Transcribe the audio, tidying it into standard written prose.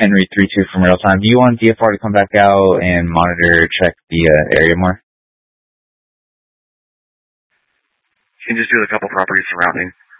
Henry 32 from Real Time. Do you want DFR to come back out and monitor, check the area more? You can just do a couple properties surrounding.